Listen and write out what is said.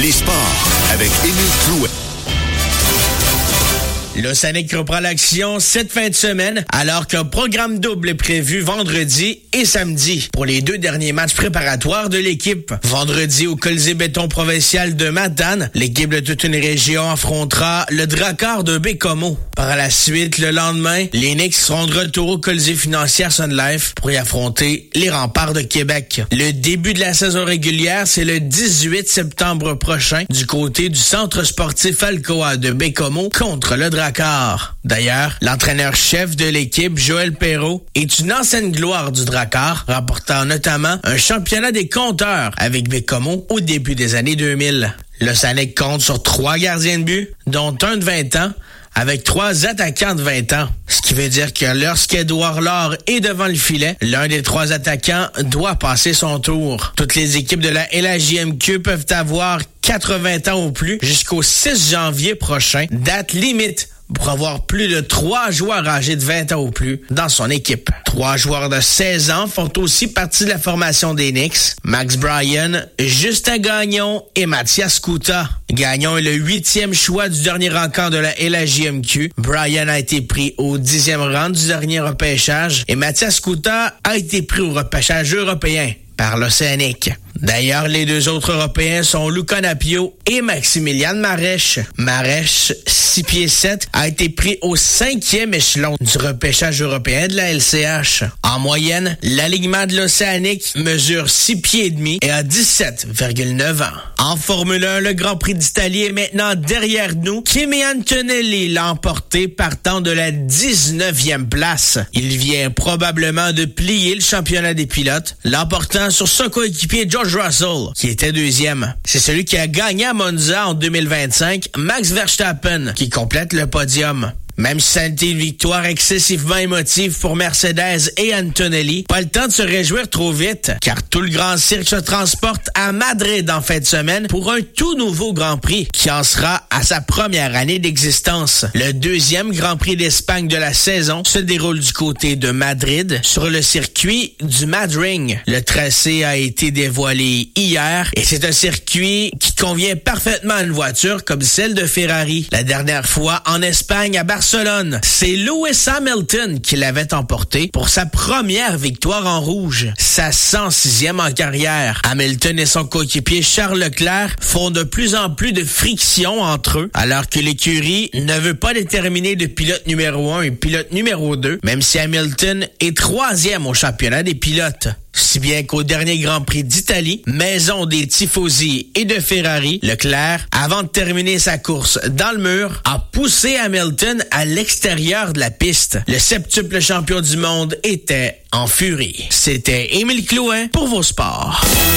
Les sports avec Émile Clouet. L'Océanic reprend l'action cette fin de semaine alors qu'un programme double est prévu vendredi et samedi pour les 2 derniers matchs préparatoires de l'équipe. Vendredi au Colisée Béton Provincial de Matane, l'équipe de toute une région affrontera le Drakkar de Baie-Comeau. Par la suite, le lendemain, les Knicks seront de retour au Colisée Financière Sun Life pour y affronter les Remparts de Québec. Le début de la saison régulière, c'est le 18 septembre prochain du côté du Centre sportif Alcoa de Baie-Comeau contre le Drakkar. D'ailleurs, l'entraîneur-chef de l'équipe, Joël Perreault, est une ancienne gloire du Drakkar, remportant notamment un championnat des compteurs avec Baie-Comeau au début des années 2000. L'Océanic compte sur 3 gardiens de but, dont un de 20 ans, avec 3 attaquants de 20 ans. Ce qui veut dire que lorsqu'Édouard Laure est devant le filet, l'un des 3 attaquants doit passer son tour. Toutes les équipes de la LHJMQ peuvent avoir 80 ans ou plus jusqu'au 6 janvier prochain, date limite pour avoir plus de 3 joueurs âgés de 20 ans ou plus dans son équipe. 3 joueurs de 16 ans font aussi partie de la formation des Knicks. Max Bryan, Justin Gagnon et Mathias Kuta. Gagnon est le 8e choix du dernier encamp de la LHJMQ. Bryan a été pris au 10e rang du dernier repêchage et Mathias Kuta a été pris au repêchage européen par l'Océanic. D'ailleurs, les 2 autres Européens sont Luca Napio et Maximilian Marèche. Marèche, 6 pieds 7, a été pris au 5e échelon du repêchage européen de la LCH. En moyenne, l'alignement de l'Océanic mesure 6 pieds et demi et a 17,9 ans. En Formule 1, le Grand Prix d'Italie est maintenant derrière nous. Kimi Antonelli l'a emporté partant de la 19e place. Il vient probablement de plier le championnat des pilotes, l'emportant sur son coéquipier George Russell, qui était 2e. C'est celui qui a gagné à Monza en 2025, Max Verstappen, qui complète le podium. Même si ça a été une victoire excessivement émotive pour Mercedes et Antonelli, pas le temps de se réjouir trop vite, car tout le grand cirque se transporte à Madrid en fin de semaine pour un tout nouveau Grand Prix qui en sera à sa première année d'existence. Le 2e Grand Prix d'Espagne de la saison se déroule du côté de Madrid sur le circuit du Madring. Le tracé a été dévoilé hier et c'est un circuit qui convient parfaitement à une voiture comme celle de Ferrari. La dernière fois en Espagne à Barcelone, c'est Lewis Hamilton qui l'avait emporté pour sa première victoire en rouge, sa 106e en carrière. Hamilton et son coéquipier Charles Leclerc font de plus en plus de friction entre eux, alors que l'écurie ne veut pas déterminer de pilote numéro 1 et pilote numéro 2, même si Hamilton est 3e au championnat des pilotes. Si bien qu'au dernier Grand Prix d'Italie, maison des tifosi et de Ferrari, Leclerc, avant de terminer sa course dans le mur, a poussé Hamilton à l'extérieur de la piste. Le septuple champion du monde était en furie. C'était Émile Clouet pour vos sports.